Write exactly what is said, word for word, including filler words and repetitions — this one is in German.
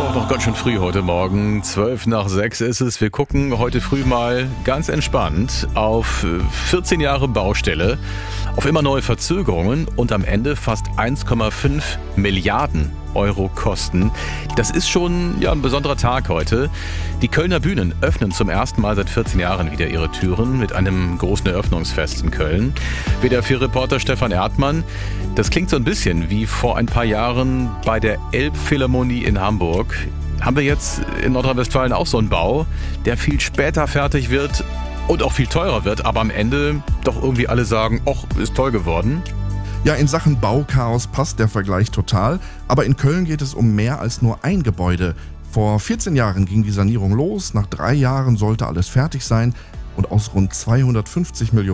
doch noch ganz schön früh heute Morgen. Zwölf nach sechs ist es. Wir gucken heute früh mal ganz entspannt auf vierzehn Jahre Baustelle, auf immer neue Verzögerungen und am Ende fast eins Komma fünf Milliarden Euro Kosten. Das ist schon ja, ein besonderer Tag heute. Die Kölner Bühnen öffnen zum ersten Mal seit vierzehn Jahren wieder ihre Türen mit einem großen Eröffnungsfest in Köln. W D R vier Reporter Stefan Erdmann. Das klingt so ein bisschen wie vor ein paar Jahren bei der Elbphilharmonie in Hamburg. Haben wir jetzt in Nordrhein-Westfalen auch so einen Bau, der viel später fertig wird und auch viel teurer wird, aber am Ende doch irgendwie alle sagen, ach, ist toll geworden. Ja, in Sachen Bauchaos passt der Vergleich total, aber in Köln geht es um mehr als nur ein Gebäude. Vor vierzehn Jahren ging die Sanierung los, nach drei Jahren sollte alles fertig sein und aus rund zweihundertfünfzig Millionen